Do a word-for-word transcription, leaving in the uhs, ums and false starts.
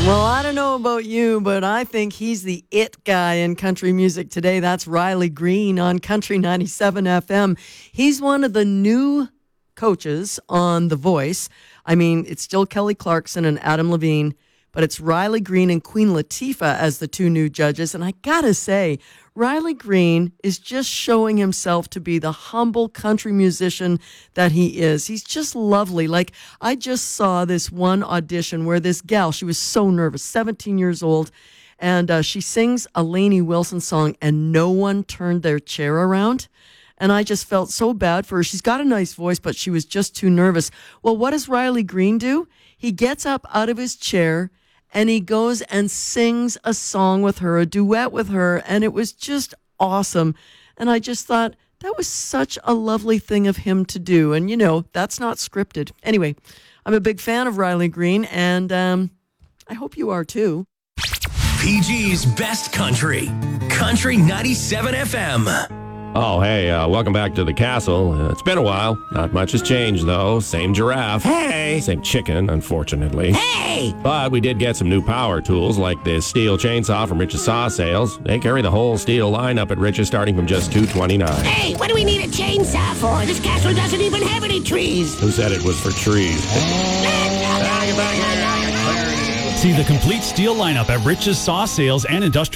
Well, I don't know about you, but I think he's the it guy in country music today. That's Riley Green on Country ninety-seven F M. He's one of the new coaches on The Voice. I mean, it's still Kelly Clarkson and Adam Levine, but it's Riley Green and Queen Latifah as the two new judges. And I gotta say, Riley Green is just showing himself to be the humble country musician that he is. He's just lovely. Like, I just saw this one audition where this gal, she was so nervous, seventeen years old, and uh, she sings a Lainey Wilson song, and no one turned their chair around. And I just felt so bad for her. She's got a nice voice, but she was just too nervous. Well, what does Riley Green do? He gets up out of his chair and he goes and sings a song with her, a duet with her, and it was just awesome. And I just thought, that was such a lovely thing of him to do. And, you know, that's not scripted. Anyway, I'm a big fan of Riley Green, and um, I hope you are too. P G's Best Country, Country ninety-seven F M. Oh, hey, uh, welcome back to the castle. Uh, it's been a while. Not much has changed, though. Same giraffe. Hey! Same chicken, unfortunately. Hey! But we did get some new power tools, like this steel chainsaw from Rich's Saw Sales. They carry the whole steel lineup at Rich's, starting from just two twenty-nine. Hey, what do we need a chainsaw for? This castle doesn't even have any trees. Who said it was for trees? See the complete steel lineup at Rich's Saw Sales and Industrial